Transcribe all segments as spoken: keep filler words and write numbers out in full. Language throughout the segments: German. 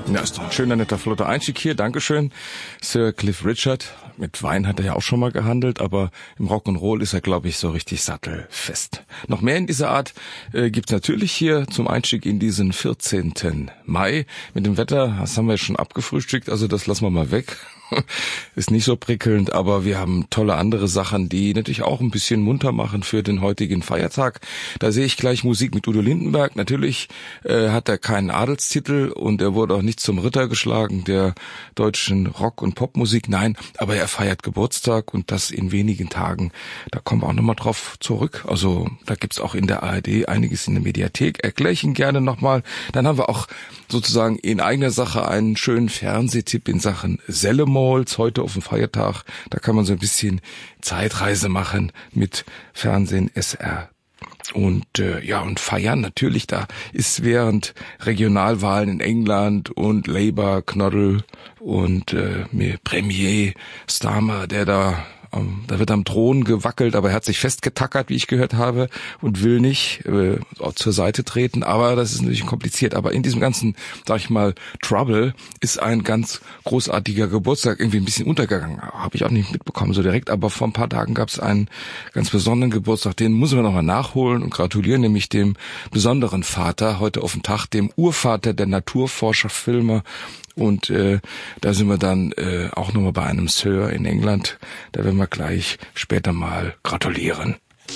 Ja, ist doch ein schöner, netter, flotter Einstieg hier. Dankeschön, Sir Cliff Richard. Mit Wein hat er ja auch schon mal gehandelt, aber im Rock'n'Roll ist er, glaube ich, so richtig sattelfest. Noch mehr in dieser Art äh, gibt's natürlich hier zum Einstieg in diesen vierzehnten Mai. Mit dem Wetter, das haben wir schon abgefrühstückt, also das lassen wir mal weg. Ist nicht so prickelnd, aber wir haben tolle andere Sachen, die natürlich auch ein bisschen munter machen für den heutigen Feiertag. Da sehe ich gleich Musik mit Udo Lindenberg. Natürlich äh, hat er keinen Adelstitel und er wurde auch nicht zum Ritter geschlagen der deutschen Rock- und Popmusik. Nein, aber er feiert Geburtstag und das in wenigen Tagen. Da kommen wir auch nochmal drauf zurück. Also da gibt's auch in der A R D einiges in der Mediathek. Erkläre ich Ihnen gerne nochmal. Dann haben wir auch sozusagen in eigener Sache einen schönen Fernsehtipp in Sachen Sellemols heute auf dem Feiertag. Da kann man so ein bisschen Zeitreise machen mit Fernsehen, S R. Und äh, ja, und feiern natürlich, da ist während Regionalwahlen in England und Labour, Knoddle und äh, Premier Starmer, der da Um, da wird am Thron gewackelt, aber er hat sich festgetackert, wie ich gehört habe, und will nicht äh, zur Seite treten. Aber das ist natürlich kompliziert. Aber in diesem ganzen, sag ich mal, Trouble ist ein ganz großartiger Geburtstag irgendwie ein bisschen untergegangen. Habe ich auch nicht mitbekommen so direkt. Aber vor ein paar Tagen gab es einen ganz besonderen Geburtstag. Den müssen wir nochmal nachholen und gratulieren, nämlich dem besonderen Vater heute auf dem Tag, dem Urvater der Naturforscherfilme. Und äh, da sind wir dann äh, auch nochmal bei einem Sir in England. Da werden wir gleich später mal gratulieren.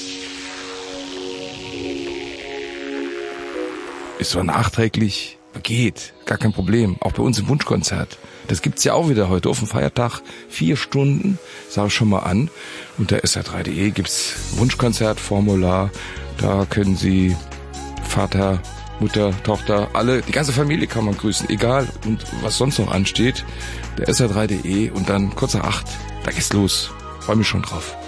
Ist zwar nachträglich, geht, gar kein Problem. Auch bei uns im Wunschkonzert. Das gibt's ja auch wieder heute auf dem Feiertag. Vier Stunden, sag ich schon mal an. Unter S R drei punkt de gibt's Wunschkonzertformular. Da können Sie Vater, Mutter, Tochter, alle, die ganze Familie kann man grüßen, egal und was sonst noch ansteht. Der S R drei punkt de und dann kurz nach acht, da geht's los. Freue mich schon drauf.